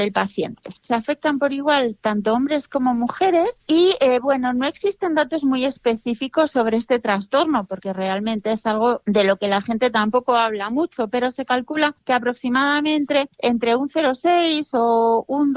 el paciente. Se afectan por igual tanto hombres como mujeres y, no existen datos muy específicos sobre este trastorno porque realmente es algo de lo que la gente tampoco habla mucho, pero se calcula que aproximadamente entre un 0,6 o un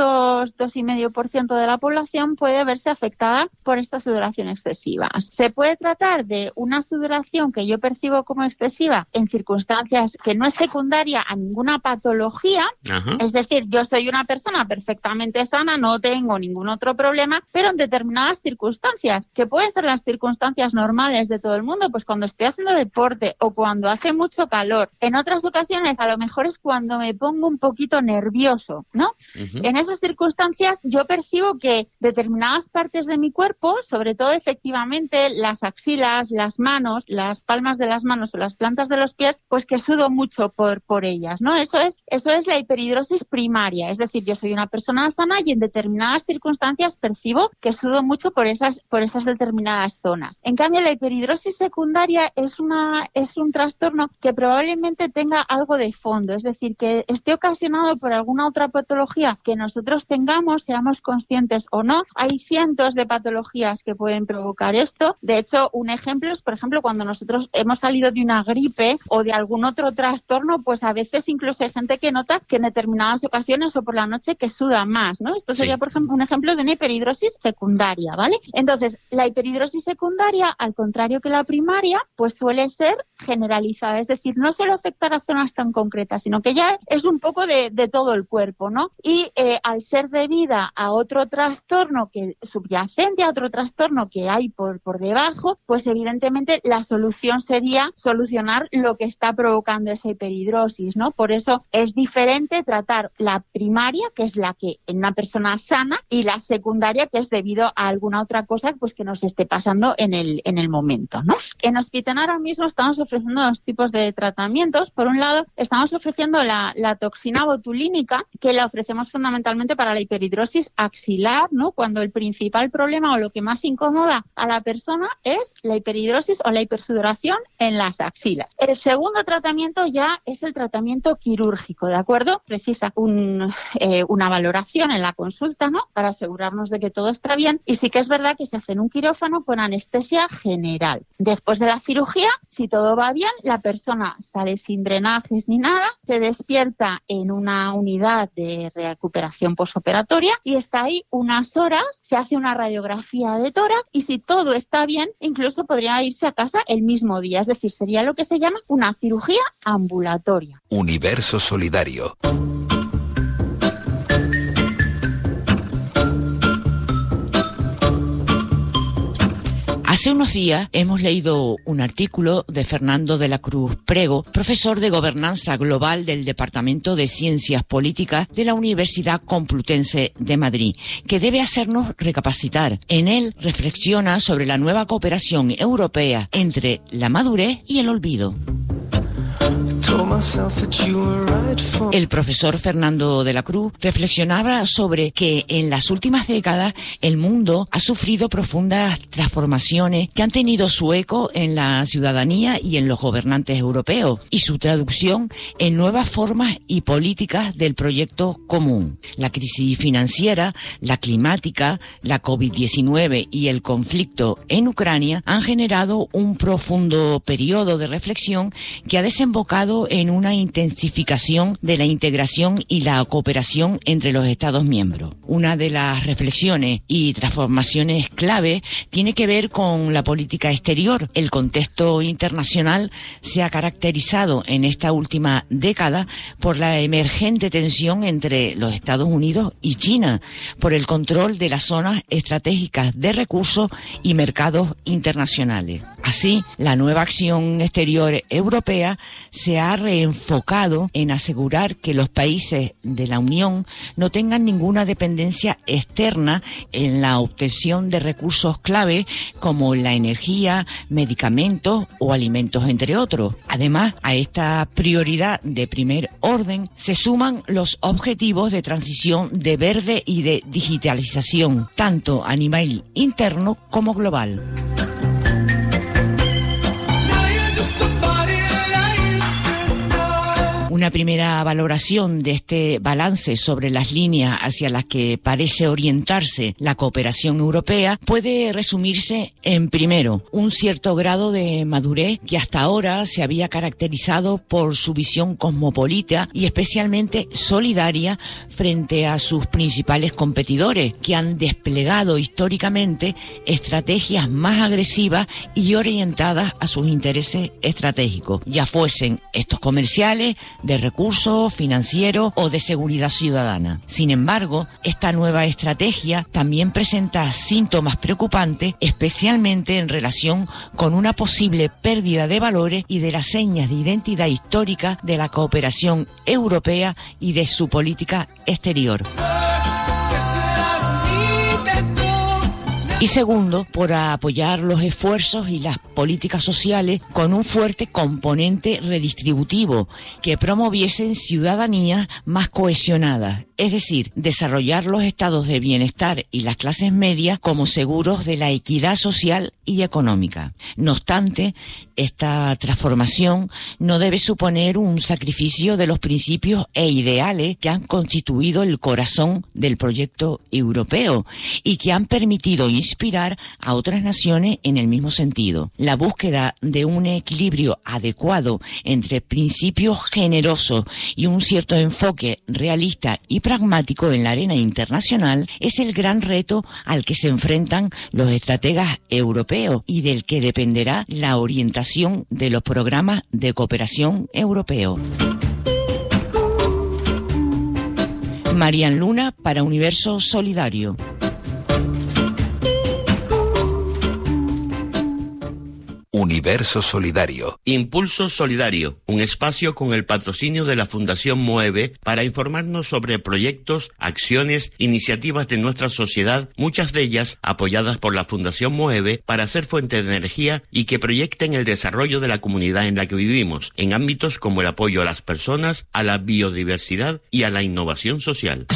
2,5% de la población puede verse afectada por esta sudoración excesiva. Se puede tratar de una sudoración que yo percibo como excesiva en circunstancias que no es secundaria a ninguna patología. Ajá. Es decir, yo soy una persona perfectamente sana, no tengo ningún otro problema, pero en determinadas circunstancias, que pueden ser las circunstancias normales de todo el mundo, pues cuando estoy haciendo deporte o cuando hace mucho calor. En otras ocasiones a lo mejor es cuando me pongo un poquito nervioso, ¿no? Uh-huh. En esas circunstancias yo percibo que determinadas partes de mi cuerpo, sobre todo efectivamente las axilas, las manos, las palmas de las manos o las plantas de los pies, pues que sudo mucho por ellas, ¿no? Eso es la hiperhidrosis primaria, es decir, yo soy una persona sana y en determinadas circunstancias percibo que sudo mucho por esas determinadas zonas. En cambio, la hiperhidrosis secundaria es un trastorno que probablemente tenga algo de fondo, es decir, que esté ocasionado por alguna otra patología que nosotros tengamos, seamos conscientes o no. Hay cientos de patologías que pueden provocar esto. De hecho, un ejemplo es, por ejemplo, cuando nosotros hemos salido de una gripe o de algún otro trastorno, pues a veces incluso hay gente que nota que en determinadas ocasiones o por la noche que suda más, ¿no? Esto sería, por ejemplo, un ejemplo de una hiperhidrosis secundaria, ¿vale? Entonces, la hiperhidrosis secundaria, al contrario que la primaria, pues suele ser generalizada, es decir, no solo afectar a zonas tan concretas, sino que ya es un poco de todo el cuerpo, ¿no? Y al ser debida a otro trastorno que subyacente, a otro trastorno que hay por debajo, pues evidentemente la solución sería solucionar lo que está provocando esa hiperhidrosis, ¿no? Por eso es diferente tratar la primaria, que es la que en una persona sana, y la secundaria, que es debido a alguna otra cosa pues que nos esté pasando en el momento, ¿no? En Hospital ahora mismo estamos ofreciendo dos tipos de tratamientos. Por un lado, estamos ofreciendo la toxina botulínica, que la ofrecemos fundamentalmente para la hiperhidrosis axilar, ¿no? Cuando el principal problema o lo que más incomoda a la persona es la hiperhidrosis o la hipersudoración en las axilas. El segundo tratamiento ya es el tratamiento quirúrgico, ¿de acuerdo? Precisa una valoración en la consulta, ¿no? Para asegurarnos de que todo está bien, y sí que es verdad que se hace en un quirófano con anestesia general. Después de la cirugía, si todo va bien, la persona sale sin drenajes ni nada, se despierta en una unidad de recuperación posoperatoria y está ahí unas horas, se hace una radiografía de tórax y si todo está bien, incluso podría irse a casa el mismo día, es decir, sería lo que se llama una cirugía ambulatoria. Universo Solidario. Hace unos días hemos leído un artículo de Fernando de la Cruz Prego, profesor de Gobernanza Global del Departamento de Ciencias Políticas de la Universidad Complutense de Madrid, que debe hacernos recapacitar. En él reflexiona sobre la nueva cooperación europea entre la madurez y el olvido. El profesor Fernando de la Cruz reflexionaba sobre que en las últimas décadas el mundo ha sufrido profundas transformaciones que han tenido su eco en la ciudadanía y en los gobernantes europeos y su traducción en nuevas formas y políticas del proyecto común. La crisis financiera, la climática, la COVID-19 y el conflicto en Ucrania han generado un profundo periodo de reflexión que ha desembocado en una intensificación de la integración y la cooperación entre los Estados miembros. Una de las reflexiones y transformaciones clave tiene que ver con la política exterior. El contexto internacional se ha caracterizado en esta última década por la emergente tensión entre los Estados Unidos y China, por el control de las zonas estratégicas de recursos y mercados internacionales. Así, la nueva acción exterior europea se ha reenfocado en asegurar que los países de la Unión no tengan ninguna dependencia externa en la obtención de recursos clave como la energía, medicamentos o alimentos, entre otros. Además, a esta prioridad de primer orden se suman los objetivos de transición de verde y de digitalización, tanto a nivel interno como global. Una primera valoración de este balance sobre las líneas hacia las que parece orientarse la cooperación europea puede resumirse en, primero, un cierto grado de madurez que hasta ahora se había caracterizado por su visión cosmopolita y especialmente solidaria frente a sus principales competidores, que han desplegado históricamente estrategias más agresivas y orientadas a sus intereses estratégicos, ya fuesen estos comerciales, de recursos, financieros o de seguridad ciudadana. Sin embargo, esta nueva estrategia también presenta síntomas preocupantes, especialmente en relación con una posible pérdida de valores y de las señas de identidad histórica de la cooperación europea y de su política exterior. Y segundo, por apoyar los esfuerzos y las políticas sociales con un fuerte componente redistributivo que promoviesen ciudadanías más cohesionadas, es decir, desarrollar los estados de bienestar y las clases medias como seguros de la equidad social y económica. No obstante, esta transformación no debe suponer un sacrificio de los principios e ideales que han constituido el corazón del proyecto europeo y que han permitido inspirar a otras naciones en el mismo sentido. La búsqueda de un equilibrio adecuado entre principios generosos y un cierto enfoque realista y pragmático en la arena internacional es el gran reto al que se enfrentan los estrategas europeos y del que dependerá la orientación de los programas de cooperación europeos. Marian Luna para Universo Solidario. Universo Solidario. Impulso Solidario, un espacio con el patrocinio de la Fundación Mueve para informarnos sobre proyectos, acciones, iniciativas de nuestra sociedad, muchas de ellas apoyadas por la Fundación Mueve para ser fuente de energía y que proyecten el desarrollo de la comunidad en la que vivimos, en ámbitos como el apoyo a las personas, a la biodiversidad y a la innovación social.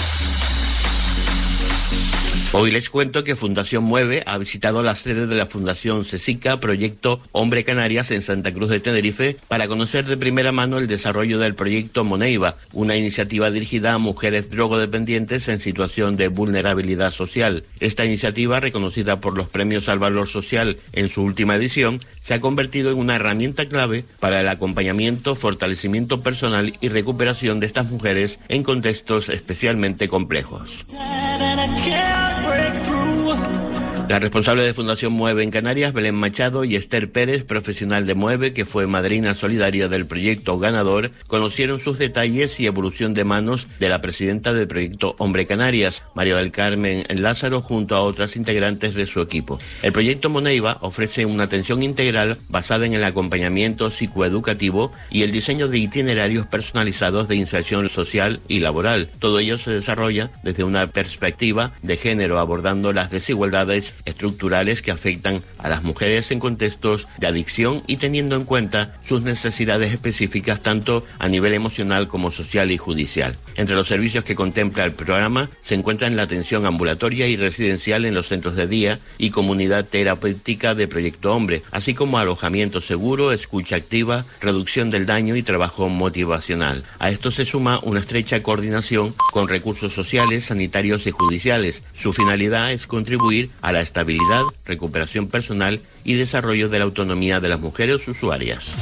Hoy les cuento que Fundación Mueve ha visitado la sede de la Fundación CECICA, Proyecto Hombre Canarias, en Santa Cruz de Tenerife, para conocer de primera mano el desarrollo del proyecto Moneiva, una iniciativa dirigida a mujeres drogodependientes en situación de vulnerabilidad social. Esta iniciativa, reconocida por los premios al valor social en su última edición, se ha convertido en una herramienta clave para el acompañamiento, fortalecimiento personal y recuperación de estas mujeres en contextos especialmente complejos. La responsable de Fundación Mueve en Canarias, Belén Machado, y Esther Pérez, profesional de Mueve, que fue madrina solidaria del proyecto ganador, conocieron sus detalles y evolución de manos de la presidenta del proyecto Hombre Canarias, María del Carmen Lázaro, junto a otras integrantes de su equipo. El proyecto Moneiva ofrece una atención integral basada en el acompañamiento psicoeducativo y el diseño de itinerarios personalizados de inserción social y laboral. Todo ello se desarrolla desde una perspectiva de género, abordando las desigualdades estructurales que afectan a las mujeres en contextos de adicción y teniendo en cuenta sus necesidades específicas tanto a nivel emocional como social y judicial. Entre los servicios que contempla el programa se encuentran la atención ambulatoria y residencial en los centros de día y comunidad terapéutica de Proyecto Hombre, así como alojamiento seguro, escucha activa, reducción del daño y trabajo motivacional. A esto se suma una estrecha coordinación con recursos sociales, sanitarios y judiciales. Su finalidad es contribuir a la estabilidad, recuperación personal y desarrollo de la autonomía de las mujeres usuarias.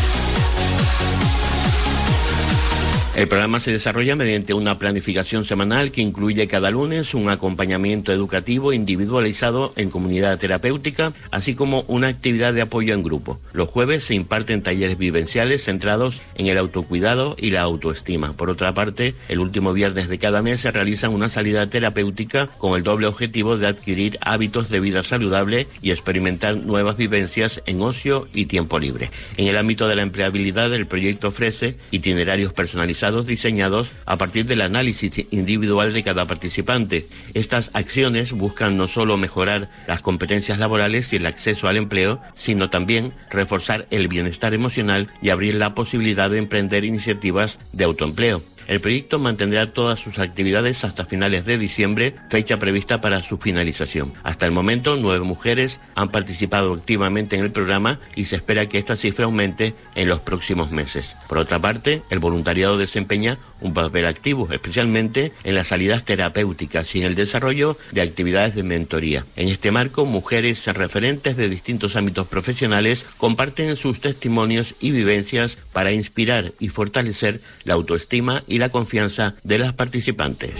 El programa se desarrolla mediante una planificación semanal que incluye cada lunes un acompañamiento educativo individualizado en comunidad terapéutica, así como una actividad de apoyo en grupo. Los jueves se imparten talleres vivenciales centrados en el autocuidado y la autoestima. Por otra parte, el último viernes de cada mes se realiza una salida terapéutica con el doble objetivo de adquirir hábitos de vida saludable y experimentar nuevas vivencias en ocio y tiempo libre. En el ámbito de la empleabilidad, el proyecto ofrece itinerarios personalizados diseñados a partir del análisis individual de cada participante. Estas acciones buscan no solo mejorar las competencias laborales y el acceso al empleo, sino también reforzar el bienestar emocional y abrir la posibilidad de emprender iniciativas de autoempleo. El proyecto mantendrá todas sus actividades hasta finales de diciembre, fecha prevista para su finalización. Hasta el momento, 9 mujeres han participado activamente en el programa y se espera que esta cifra aumente en los próximos meses. Por otra parte, el voluntariado desempeña un papel activo, especialmente en las salidas terapéuticas y en el desarrollo de actividades de mentoría. En este marco, mujeres referentes de distintos ámbitos profesionales comparten sus testimonios y vivencias para inspirar y fortalecer la autoestima y la confianza de las participantes.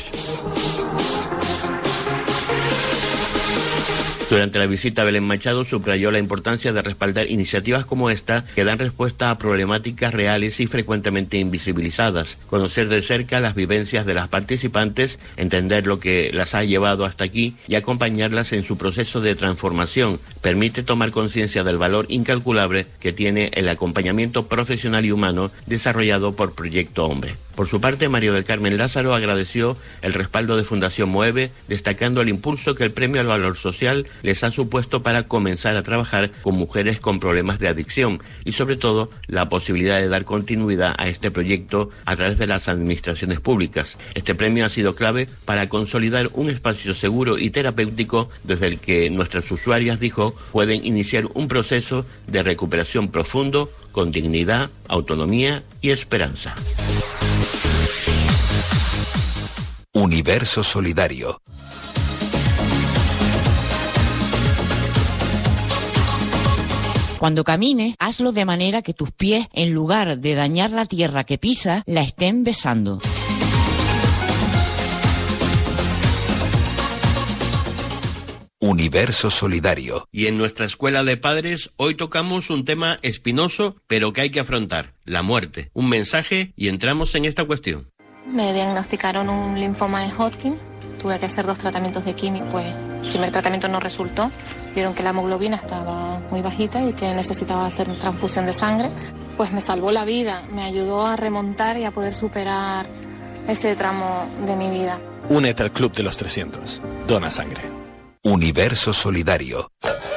Durante la visita, Belén Machado subrayó la importancia de respaldar iniciativas como esta que dan respuesta a problemáticas reales y frecuentemente invisibilizadas, conocer de cerca las vivencias de las participantes, entender lo que las ha llevado hasta aquí y acompañarlas en su proceso de transformación. Permite tomar conciencia del valor incalculable que tiene el acompañamiento profesional y humano desarrollado por Proyecto Hombre. Por su parte, Mario del Carmen Lázaro agradeció el respaldo de Fundación Mueve, destacando el impulso que el Premio al Valor Social les ha supuesto para comenzar a trabajar con mujeres con problemas de adicción y, sobre todo, la posibilidad de dar continuidad a este proyecto a través de las administraciones públicas. Este premio ha sido clave para consolidar un espacio seguro y terapéutico desde el que nuestras usuarias, dijo, pueden iniciar un proceso de recuperación profundo, con dignidad, autonomía y esperanza. Universo Solidario. Cuando camines, hazlo de manera que tus pies, en lugar de dañar la tierra que pisas, la estén besando. Universo Solidario. Y en nuestra escuela de padres hoy tocamos un tema espinoso, pero que hay que afrontar: la muerte. Un mensaje y entramos en esta cuestión. Me diagnosticaron un linfoma de Hodgkin. Tuve que hacer 2 tratamientos de quimio, pues el primer tratamiento no resultó. Vieron que la hemoglobina estaba muy bajita y que necesitaba hacer una transfusión de sangre. Pues me salvó la vida, me ayudó a remontar y a poder superar ese tramo de mi vida. Únete al Club de los 300. Dona sangre. Universo Solidario.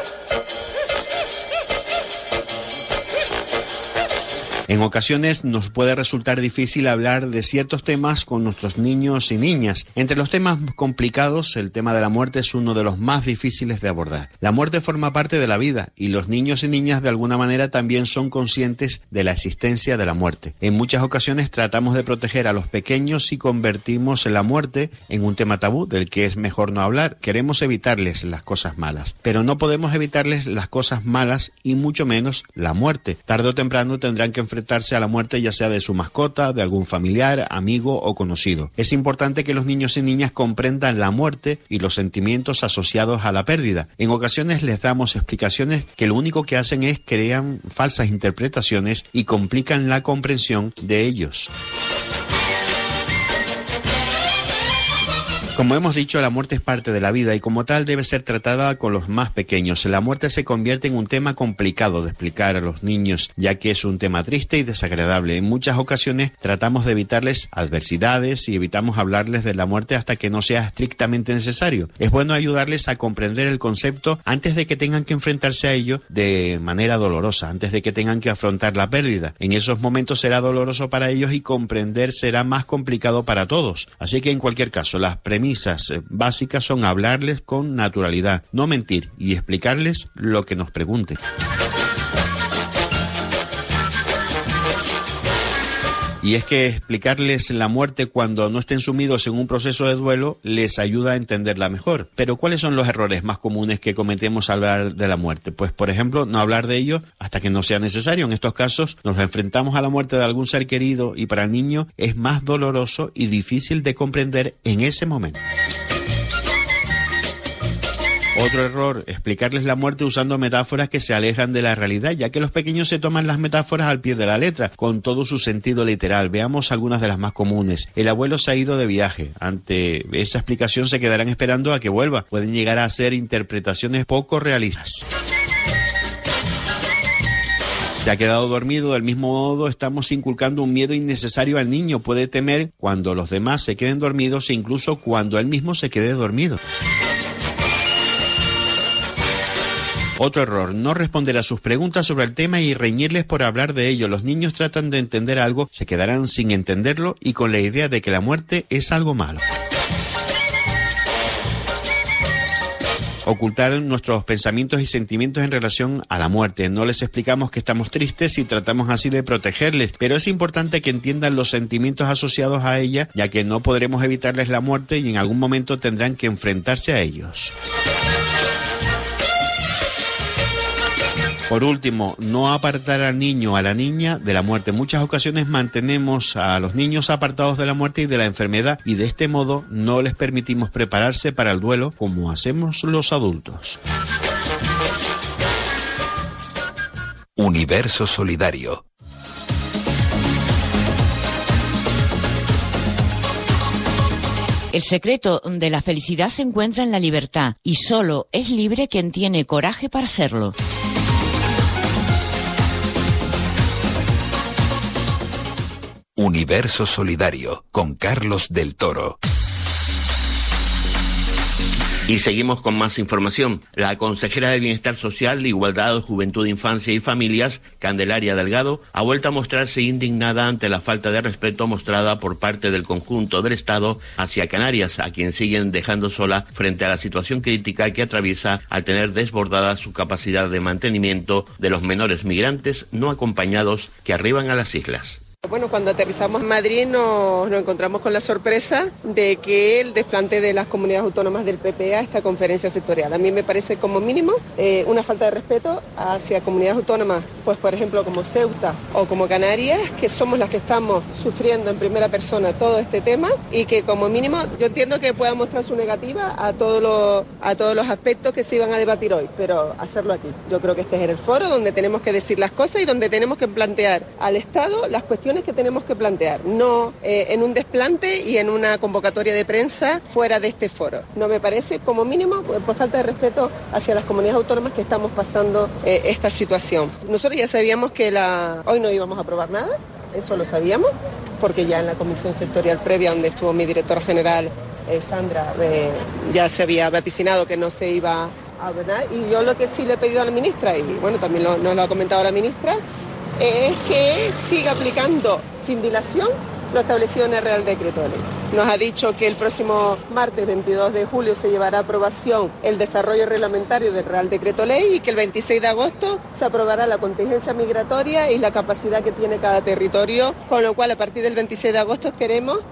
En ocasiones nos puede resultar difícil hablar de ciertos temas con nuestros niños y niñas. Entre los temas complicados, el tema de la muerte es uno de los más difíciles de abordar. La muerte forma parte de la vida y los niños y niñas de alguna manera también son conscientes de la existencia de la muerte. En muchas ocasiones tratamos de proteger a los pequeños y convertimos la muerte en un tema tabú del que es mejor no hablar. Queremos evitarles las cosas malas, pero no podemos evitarles las cosas malas y mucho menos la muerte. Tarde o temprano tendrán que enfrentarse a la muerte, ya sea de su mascota, de algún familiar, amigo o conocido. Es importante que los niños y niñas comprendan la muerte y los sentimientos asociados a la pérdida. En ocasiones les damos explicaciones que lo único que hacen es crean falsas interpretaciones y complican la comprensión de ellos. Como hemos dicho, la muerte es parte de la vida y como tal debe ser tratada con los más pequeños. La muerte se convierte en un tema complicado de explicar a los niños, ya que es un tema triste y desagradable. En muchas ocasiones tratamos de evitarles adversidades y evitamos hablarles de la muerte hasta que no sea estrictamente necesario. Es bueno ayudarles a comprender el concepto antes de que tengan que enfrentarse a ello de manera dolorosa, antes de que tengan que afrontar la pérdida. En esos momentos será doloroso para ellos y comprender será más complicado para todos. Así que en cualquier caso, las premisas básicas son hablarles con naturalidad, no mentir y explicarles lo que nos pregunten. Y es que explicarles la muerte cuando no estén sumidos en un proceso de duelo les ayuda a entenderla mejor. Pero ¿cuáles son los errores más comunes que cometemos al hablar de la muerte? Pues, por ejemplo, no hablar de ello hasta que no sea necesario. En estos casos nos enfrentamos a la muerte de algún ser querido y para el niño es más doloroso y difícil de comprender en ese momento. Otro error, explicarles la muerte usando metáforas que se alejan de la realidad, ya que los pequeños se toman las metáforas al pie de la letra, con todo su sentido literal. Veamos algunas de las más comunes. El abuelo se ha ido de viaje. Ante esa explicación se quedarán esperando a que vuelva. Pueden llegar a hacer interpretaciones poco realistas. Se ha quedado dormido. Del mismo modo, estamos inculcando un miedo innecesario al niño. Puede temer cuando los demás se queden dormidos e incluso cuando él mismo se quede dormido. Otro error, no responder a sus preguntas sobre el tema y reñirles por hablar de ello. Los niños tratan de entender algo, se quedarán sin entenderlo y con la idea de que la muerte es algo malo. Ocultar nuestros pensamientos y sentimientos en relación a la muerte. No les explicamos que estamos tristes y tratamos así de protegerles, pero es importante que entiendan los sentimientos asociados a ella, ya que no podremos evitarles la muerte y en algún momento tendrán que enfrentarse a ellos. Por último, no apartar al niño o a la niña de la muerte. En muchas ocasiones mantenemos a los niños apartados de la muerte y de la enfermedad y de este modo no les permitimos prepararse para el duelo como hacemos los adultos. Universo Solidario. El secreto de la felicidad se encuentra en la libertad y solo es libre quien tiene coraje para serlo. Universo Solidario, con Carlos del Toro. Y seguimos con más información. La consejera de Bienestar Social, Igualdad, Juventud, Infancia y Familias, Candelaria Delgado, ha vuelto a mostrarse indignada ante la falta de respeto mostrada por parte del conjunto del Estado hacia Canarias, a quien siguen dejando sola frente a la situación crítica que atraviesa al tener desbordada su capacidad de mantenimiento de los menores migrantes no acompañados que arriban a las islas. Bueno, cuando aterrizamos en Madrid nos encontramos con la sorpresa de que el desplante de las comunidades autónomas del PP a esta conferencia sectorial. A mí me parece como mínimo una falta de respeto hacia comunidades autónomas, pues por ejemplo como Ceuta o como Canarias, que somos las que estamos sufriendo en primera persona todo este tema y que como mínimo yo entiendo que pueda mostrar su negativa a todos los aspectos que se iban a debatir hoy, pero hacerlo aquí. Yo creo que este es el foro donde tenemos que decir las cosas y donde tenemos que plantear al Estado las cuestiones que tenemos que plantear, no en un desplante y en una convocatoria de prensa fuera de este foro. No me parece, como mínimo, por falta de respeto hacia las comunidades autónomas que estamos pasando esta situación. Nosotros ya sabíamos que hoy no íbamos a aprobar nada, eso lo sabíamos, porque ya en la comisión sectorial previa, donde estuvo mi directora general, Sandra, ya se había vaticinado que no se iba a ver, y yo lo que sí le he pedido a la ministra, y bueno, también nos lo ha comentado la ministra, es que siga aplicando sin dilación lo establecido en el Real Decreto de Ley. Nos ha dicho que el próximo martes 22 de julio se llevará a aprobación el desarrollo reglamentario del Real Decreto Ley y que el 26 de agosto se aprobará la contingencia migratoria y la capacidad que tiene cada territorio, con lo cual a partir del 26 de agosto estamos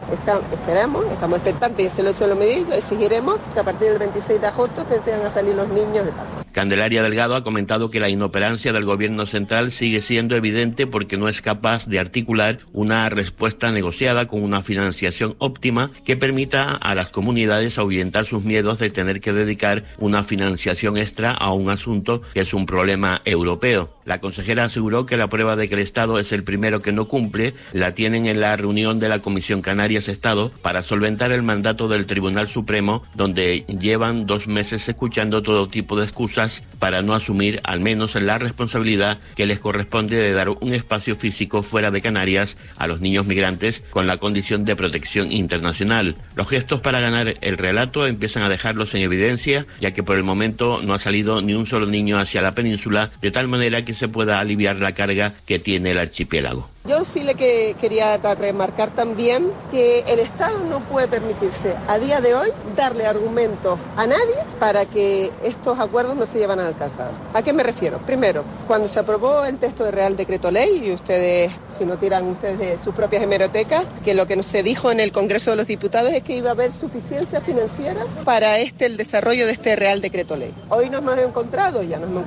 expectantes y se lo medimos, exigiremos que a partir del 26 de agosto empiecen a salir los niños de campo. Candelaria Delgado ha comentado que la inoperancia del gobierno central sigue siendo evidente porque no es capaz de articular una respuesta negociada con una financiación óptima que permita a las comunidades ahuyentar sus miedos de tener que dedicar una financiación extra a un asunto que es un problema europeo. La consejera aseguró que la prueba de que el Estado es el primero que no cumple la tienen en la reunión de la Comisión Canarias-Estado para solventar el mandato del Tribunal Supremo, donde llevan 2 meses escuchando todo tipo de excusas para no asumir al menos la responsabilidad que les corresponde de dar un espacio físico fuera de Canarias a los niños migrantes con la condición de protección internacional. Los gestos para ganar el relato empiezan a dejarlos en evidencia, ya que por el momento no ha salido ni un solo niño hacia la península, de tal manera que se pueda aliviar la carga que tiene el archipiélago. Yo sí quería remarcar también que el Estado no puede permitirse a día de hoy darle argumentos a nadie para que estos acuerdos no se lleven a alcanzar. ¿A qué me refiero? Primero, cuando se aprobó el texto de Real Decreto Ley, y ustedes, si no tiran ustedes de sus propias hemerotecas, que lo que se dijo en el Congreso de los Diputados es que iba a haber suficiencia financiera para el desarrollo de este Real Decreto Ley. Hoy nos hemos encontrado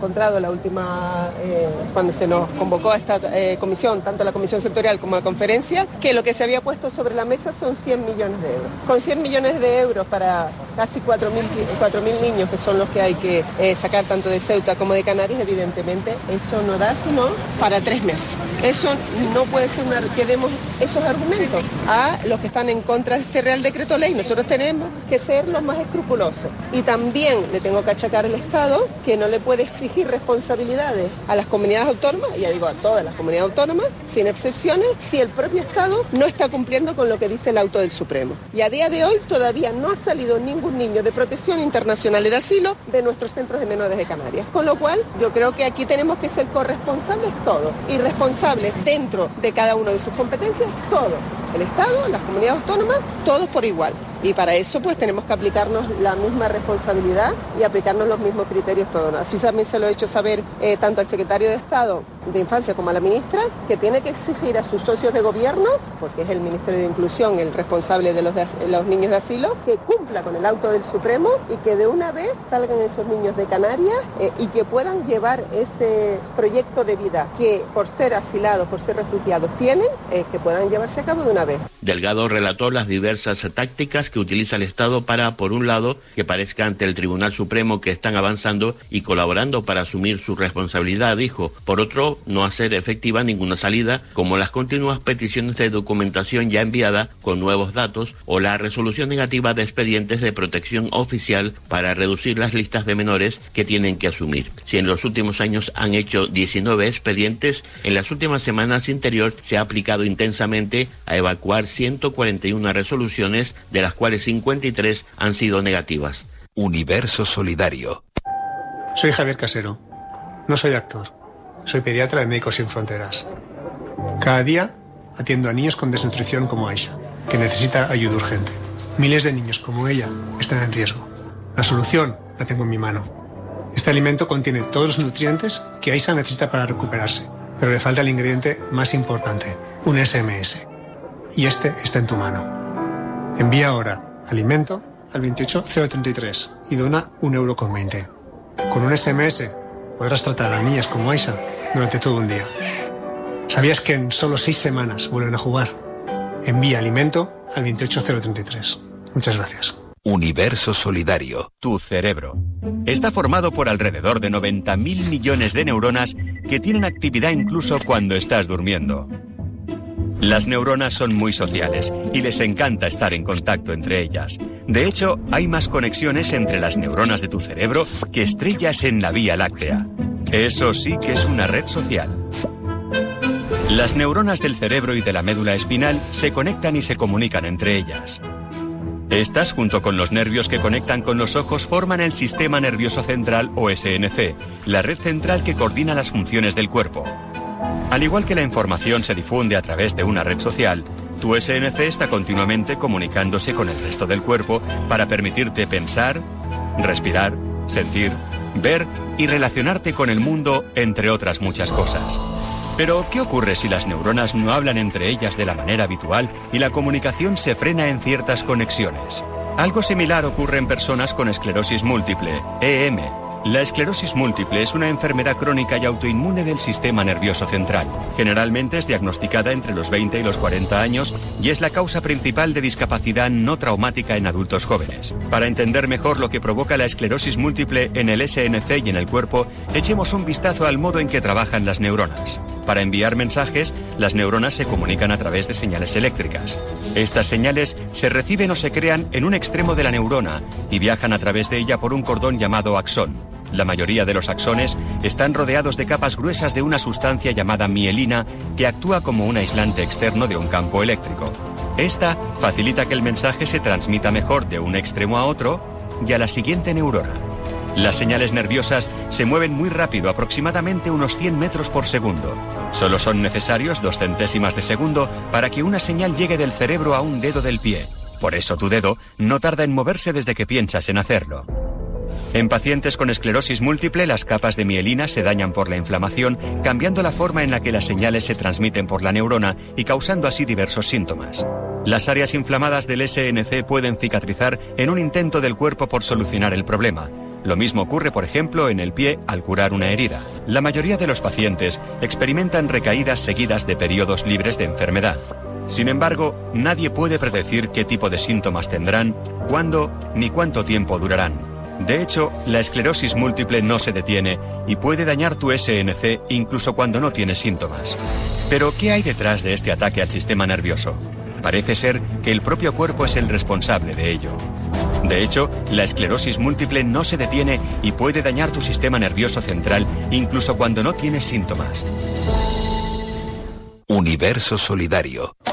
la última, cuando se nos convocó a esta comisión, tanto la comisión sectorial como la conferencia, que lo que se había puesto sobre la mesa son 100 millones de euros. Con 100 millones de euros para casi 4.000 niños, que son los que hay que sacar tanto de Ceuta como de Canarias, evidentemente eso no da sino para 3 meses. Eso no puede ser que demos esos argumentos a los que están en contra de este Real Decreto Ley. Nosotros tenemos que ser los más escrupulosos. Y también le tengo que achacar al Estado que no le puede exigir responsabilidades a las comunidades autónomas, ya digo a todas las comunidades autónomas, sin excepciones, si el propio Estado no está cumpliendo con lo que dice el auto del Supremo. Y a día de hoy todavía no ha salido ningún un niño de protección internacional de asilo de nuestros centros de menores de Canarias. Con lo cual, yo creo que aquí tenemos que ser corresponsables todos y responsables dentro de cada una de sus competencias, todos. El Estado, las comunidades autónomas, todos por igual. Y para eso pues tenemos que aplicarnos la misma responsabilidad y aplicarnos los mismos criterios todos. Así también se lo he hecho saber tanto al secretario de Estado de Infancia como a la ministra, que tiene que exigir a sus socios de gobierno, porque es el Ministerio de Inclusión el responsable de los niños de asilo, que cumpla con el auto del Supremo y que de una vez salgan esos niños de Canarias y que puedan llevar ese proyecto de vida que por ser asilados, por ser refugiados tienen, que puedan llevarse a cabo de una vez. Delgado relató las diversas tácticas que utiliza el Estado para, por un lado, que parezca ante el Tribunal Supremo que están avanzando y colaborando para asumir su responsabilidad, dijo. Por otro, no hacer efectiva ninguna salida, como las continuas peticiones de documentación ya enviada con nuevos datos o la resolución negativa de expedientes de protección oficial para reducir las listas de menores que tienen que asumir. Si en los últimos años han hecho 19 expedientes, en las últimas semanas Interior se ha aplicado intensamente a evacuar 141 resoluciones, de las cuales 53 han sido negativas. Universo Solidario. Soy Javier Casero. No soy actor. Soy pediatra de Médicos Sin Fronteras. Cada día atiendo a niños con desnutrición como Aisha, que necesita ayuda urgente. Miles de niños como ella están en riesgo. La solución la tengo en mi mano. Este alimento contiene todos los nutrientes que Aisha necesita para recuperarse, pero le falta el ingrediente más importante, un SMS. Y este está en tu mano. Envía ahora alimento al 28033 y dona €1,20. Con un SMS podrás tratar a niñas como Aisha durante todo un día. ¿Sabías que en solo 6 semanas vuelven a jugar? Envía alimento al 28033. Muchas gracias. Universo Solidario. Tu cerebro está formado por alrededor de 90.000 millones de neuronas que tienen actividad incluso cuando estás durmiendo. Las neuronas son muy sociales y les encanta estar en contacto entre ellas. De hecho, hay más conexiones entre las neuronas de tu cerebro que estrellas en la Vía Láctea. Eso sí que es una red social. Las neuronas del cerebro y de la médula espinal se conectan y se comunican entre ellas. Estas, junto con los nervios que conectan con los ojos, forman el sistema nervioso central o SNC, la red central que coordina las funciones del cuerpo. Al igual que la información se difunde a través de una red social, tu SNC está continuamente comunicándose con el resto del cuerpo para permitirte pensar, respirar, sentir, ver y relacionarte con el mundo, entre otras muchas cosas. Pero, ¿qué ocurre si las neuronas no hablan entre ellas de la manera habitual y la comunicación se frena en ciertas conexiones? Algo similar ocurre en personas con esclerosis múltiple, EM. La esclerosis múltiple es una enfermedad crónica y autoinmune del sistema nervioso central. Generalmente es diagnosticada entre los 20 y los 40 años y es la causa principal de discapacidad no traumática en adultos jóvenes. Para entender mejor lo que provoca la esclerosis múltiple en el SNC y en el cuerpo, echemos un vistazo al modo en que trabajan las neuronas. Para enviar mensajes, las neuronas se comunican a través de señales eléctricas. Estas señales se reciben o se crean en un extremo de la neurona y viajan a través de ella por un cordón llamado axón. La mayoría de los axones están rodeados de capas gruesas de una sustancia llamada mielina que actúa como un aislante externo de un campo eléctrico. Esta facilita que el mensaje se transmita mejor de un extremo a otro y a la siguiente neurona. Las señales nerviosas se mueven muy rápido, aproximadamente unos 100 metros por segundo. Solo son necesarios 2 centésimas de segundo para que una señal llegue del cerebro a un dedo del pie. Por eso tu dedo no tarda en moverse desde que piensas en hacerlo. En pacientes con esclerosis múltiple, las capas de mielina se dañan por la inflamación, cambiando la forma en la que las señales se transmiten por la neurona y causando así diversos síntomas. Las áreas inflamadas del SNC pueden cicatrizar en un intento del cuerpo por solucionar el problema. Lo mismo ocurre, por ejemplo, en el pie al curar una herida. La mayoría de los pacientes experimentan recaídas seguidas de periodos libres de enfermedad. Sin embargo, nadie puede predecir qué tipo de síntomas tendrán, cuándo ni cuánto tiempo durarán. De hecho, la esclerosis múltiple no se detiene y puede dañar tu SNC incluso cuando no tienes síntomas. Pero, ¿qué hay detrás de este ataque al sistema nervioso? Parece ser que el propio cuerpo es el responsable de ello. De hecho, la esclerosis múltiple no se detiene y puede dañar tu sistema nervioso central incluso cuando no tienes síntomas. Universo Solidario.